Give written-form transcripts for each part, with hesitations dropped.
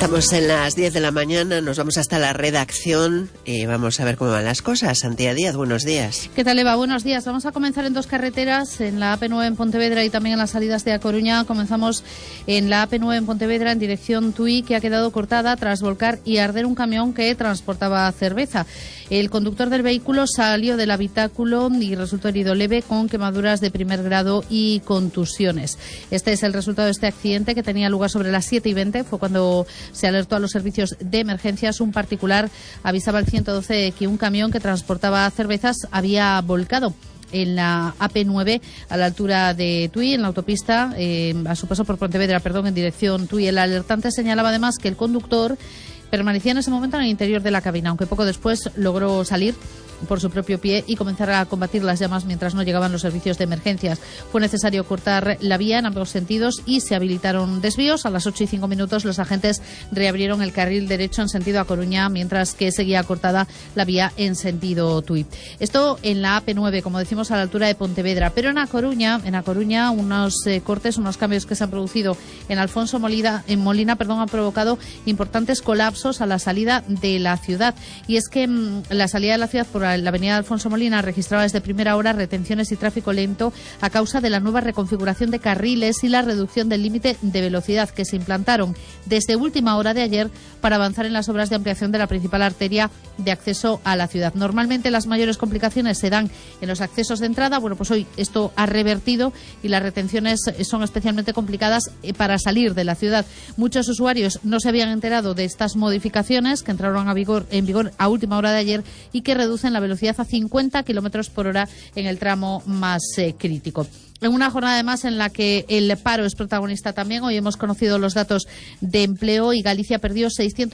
Estamos en las 10 de la mañana, nos vamos hasta la redacción y vamos a ver cómo van las cosas. Santiago Díaz, buenos días. ¿Qué tal, Eva? Buenos días. Vamos a comenzar en dos carreteras, en la AP9 en Pontevedra y también en las salidas de A Coruña. Comenzamos en la AP9 en Pontevedra en dirección Tui, que ha quedado cortada tras volcar y arder un camión que transportaba cerveza. El conductor del vehículo salió del habitáculo y resultó herido leve con quemaduras de primer grado y contusiones. Este es el resultado de este accidente que tenía lugar sobre las 7:20. Fue cuando se alertó a los servicios de emergencias. Un particular avisaba al 112 que un camión que transportaba cervezas había volcado en la AP9 a la altura de Tui, en la autopista, a su paso por Pontevedra, en dirección Tui. El alertante señalaba además que el conductor permanecía en ese momento en el interior de la cabina, aunque poco después logró salir por su propio pie y comenzar a combatir las llamas mientras no llegaban los servicios de emergencias. Fue necesario cortar la vía en ambos sentidos y se habilitaron desvíos. A las 8:05 los agentes reabrieron el carril derecho en sentido A Coruña, mientras que seguía cortada la vía en sentido Tui. Esto en la AP9, como decimos, a la altura de Pontevedra. Pero en A Coruña unos cortes, unos cambios que se han producido en Alfonso Molina, han provocado importantes colapsos a la salida de la ciudad. Y es que la salida de la ciudad por la avenida Alfonso Molina registraba desde primera hora retenciones y tráfico lento a causa de la nueva reconfiguración de carriles y la reducción del límite de velocidad que se implantaron desde última hora de ayer para avanzar en las obras de ampliación de la principal arteria de acceso a la ciudad. Normalmente las mayores complicaciones se dan en los accesos de entrada. Bueno, pues hoy esto ha revertido y las retenciones son especialmente complicadas para salir de la ciudad. Muchos usuarios no se habían enterado de estas modificaciones que entraron en vigor a última hora de ayer y que reducen la velocidad a 50 kilómetros por hora en el tramo más crítico. En una jornada además en la que el paro es protagonista también. Hoy hemos conocido los datos de empleo y Galicia perdió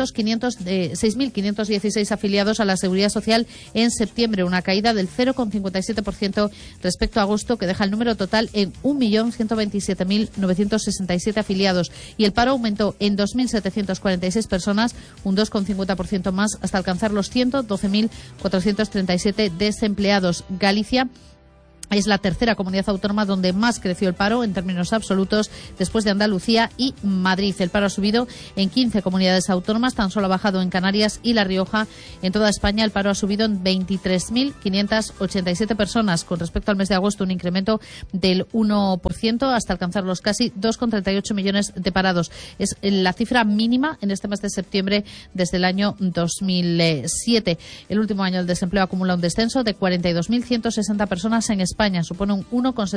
6.516 afiliados a la Seguridad Social en septiembre, una caída del 0,57% respecto a agosto, que deja el número total en 1.127.967 afiliados. Y el paro aumentó en 2.746 personas, un 2,50% más, hasta alcanzar los 112.437 desempleados. Galicia es la tercera comunidad autónoma donde más creció el paro en términos absolutos, después de Andalucía y Madrid. El paro ha subido en 15 comunidades autónomas, tan solo ha bajado en Canarias y La Rioja. En toda España el paro ha subido en 23.587 personas, con respecto al mes de agosto un incremento del 1%, hasta alcanzar los casi 2,38 millones de parados. Es la cifra mínima en este mes de septiembre desde el año 2007. El último año el desempleo acumula un descenso de 42.160 personas en España, supone un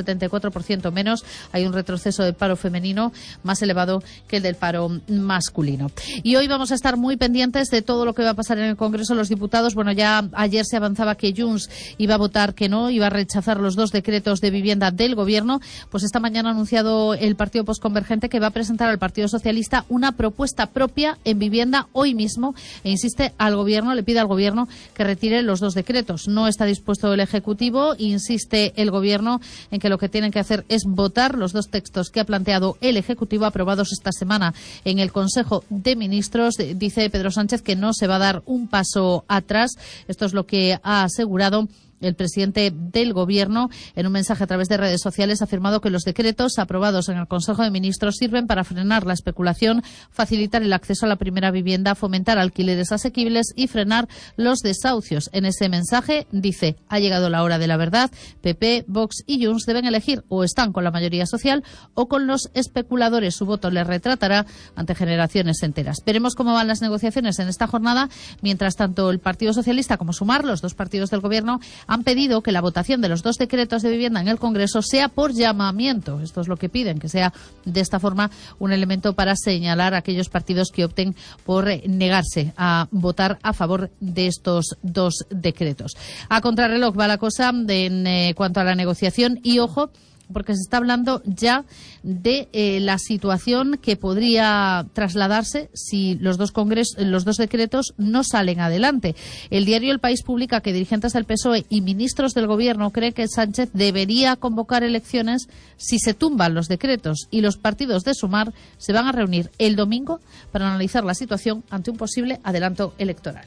1,74% menos. Hay un retroceso del paro femenino más elevado que el del paro masculino. Y hoy vamos a estar muy pendientes de todo lo que va a pasar en el Congreso de los Diputados. Bueno, ya ayer se avanzaba que Junts iba a votar que no, iba a rechazar los dos decretos de vivienda del Gobierno. Pues esta mañana ha anunciado el Partido Postconvergente que va a presentar al Partido Socialista una propuesta propia en vivienda hoy mismo e insiste al Gobierno, le pide al Gobierno que retire los dos decretos. No está dispuesto el Ejecutivo, insiste el Gobierno en que lo que tienen que hacer es votar los dos textos que ha planteado el Ejecutivo, aprobados esta semana en el Consejo de Ministros. Dice Pedro Sánchez que no se va a dar un paso atrás. Esto es lo que ha asegurado el presidente del Gobierno. En un mensaje a través de redes sociales ha afirmado que los decretos aprobados en el Consejo de Ministros sirven para frenar la especulación, facilitar el acceso a la primera vivienda, fomentar alquileres asequibles y frenar los desahucios. En ese mensaje dice: ha llegado la hora de la verdad. PP, Vox y Junts deben elegir, o están con la mayoría social o con los especuladores. Su voto les retratará ante generaciones enteras. Veremos cómo van las negociaciones en esta jornada. Mientras tanto, el Partido Socialista como Sumar, los dos partidos del Gobierno, han pedido que la votación de los dos decretos de vivienda en el Congreso sea por llamamiento. Esto es lo que piden, que sea de esta forma un elemento para señalar a aquellos partidos que opten por negarse a votar a favor de estos dos decretos. A contrarreloj va la cosa en cuanto a la negociación y, ojo, porque se está hablando ya de la situación que podría trasladarse si los dos decretos no salen adelante. El diario El País publica que dirigentes del PSOE y ministros del Gobierno creen que Sánchez debería convocar elecciones si se tumban los decretos, y los partidos de Sumar se van a reunir el domingo para analizar la situación ante un posible adelanto electoral.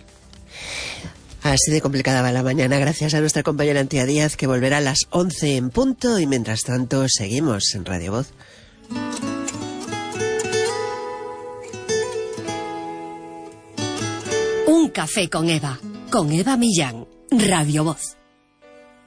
Así de complicada va la mañana, gracias a nuestra compañera Antía Díaz, que volverá a las 11 en punto, y mientras tanto seguimos en Radio Voz. Un café con Eva Millán, Radio Voz.